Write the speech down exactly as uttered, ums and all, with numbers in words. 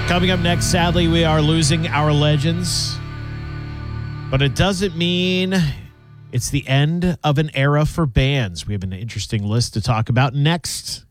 Coming up next, sadly, we are losing our legends. But it doesn't mean it's the end of an era for bands. We have an interesting list to talk about next.